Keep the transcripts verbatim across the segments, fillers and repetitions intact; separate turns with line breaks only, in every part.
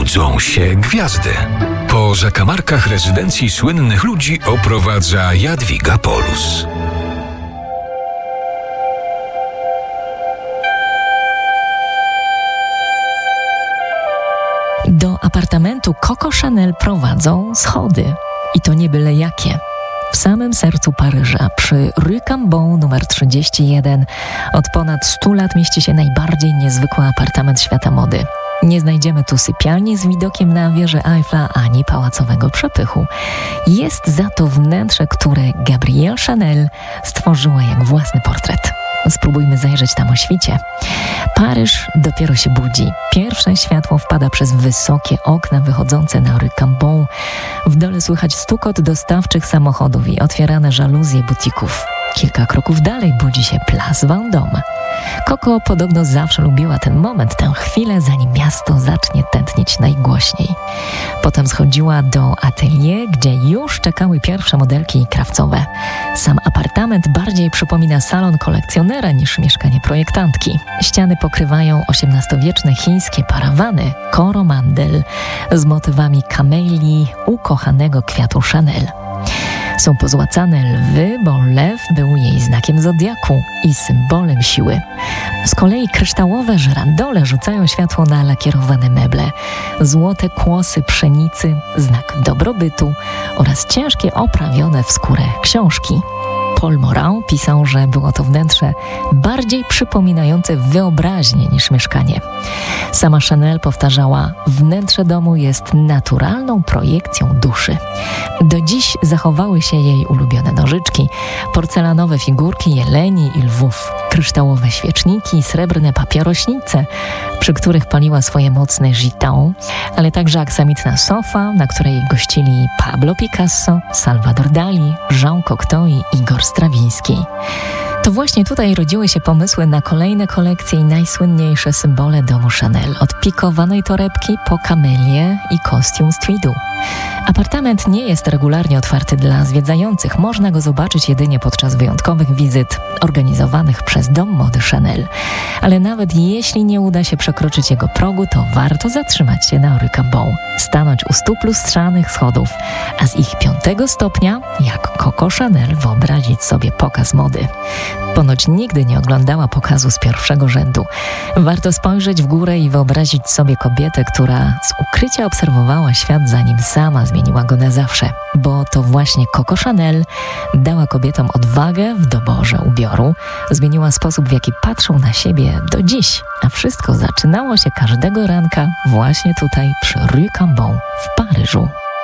budzą się gwiazdy. Po zakamarkach rezydencji słynnych ludzi oprowadza Jadwiga Polus.
Do apartamentu Coco Chanel prowadzą schody. I to nie byle jakie. W samym sercu Paryża, przy Rue Cambon numer trzydzieści jeden, od ponad stu lat mieści się najbardziej niezwykły apartament świata mody. Nie znajdziemy tu sypialni z widokiem na wieżę Eiffla ani pałacowego przepychu. Jest za to wnętrze, które Gabrielle Chanel stworzyła jak własny portret. Spróbujmy zajrzeć tam o świcie. Paryż dopiero się budzi. Pierwsze światło wpada przez wysokie okna wychodzące na Rue Cambon. W dole słychać stukot dostawczych samochodów i otwierane żaluzje butików. Kilka kroków dalej budzi się Place Vendôme. Coco podobno zawsze lubiła ten moment, tę chwilę, zanim miasto zacznie tętnić najgłośniej. Potem schodziła do atelier, gdzie już czekały pierwsze modelki krawcowe. Sam apartament bardziej przypomina salon kolekcjonera niż mieszkanie projektantki. Ściany pokrywają osiemnastowieczne chińskie parawany, koromandel z motywami kamelii ukochanego kwiatu Chanel. Są pozłacane lwy, bo lew był jej znakiem zodiaku i symbolem siły. Z kolei kryształowe żyrandole rzucają światło na lakierowane meble, złote kłosy pszenicy, znak dobrobytu oraz ciężkie oprawione w skórę książki. Paul Morand pisał, że było to wnętrze bardziej przypominające wyobraźnię niż mieszkanie. Sama Chanel powtarzała, wnętrze domu jest naturalną projekcją duszy. Do dziś zachowały się jej ulubione nożyczki, porcelanowe figurki jeleni i lwów, kryształowe świeczniki, srebrne papierośnice, przy których paliła swoje mocne gitan, ale także aksamitna sofa, na której gościli Pablo Picasso, Salvador Dali, Jean Cocteau i Igor Strawiński. To właśnie tutaj rodziły się pomysły na kolejne kolekcje i najsłynniejsze symbole domu Chanel, od pikowanej torebki po kamelię i kostium z tweedu. Apartament nie jest regularnie otwarty dla zwiedzających. Można go zobaczyć jedynie podczas wyjątkowych wizyt organizowanych przez Dom Mody Chanel. Ale nawet jeśli nie uda się przekroczyć jego progu, to warto zatrzymać się na Rue Cambon, stanąć u stóp lustrzanych schodów, a z ich piątego stopnia, jak Coco Chanel, wyobrazić sobie pokaz mody. Ponoć nigdy nie oglądała pokazu z pierwszego rzędu. Warto spojrzeć w górę i wyobrazić sobie kobietę, która z ukrycia obserwowała świat, zanim sama zmieniła go na zawsze. Bo to właśnie Coco Chanel dała kobietom odwagę w doborze ubioru, zmieniła sposób, w jaki patrzą na siebie do dziś. A wszystko zaczynało się każdego ranka właśnie tutaj przy Rue Cambon w Paryżu.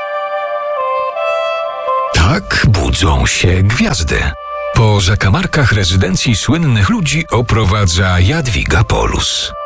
Tak budzą się gwiazdy. Po zakamarkach rezydencji słynnych ludzi oprowadza Jadwiga Polus.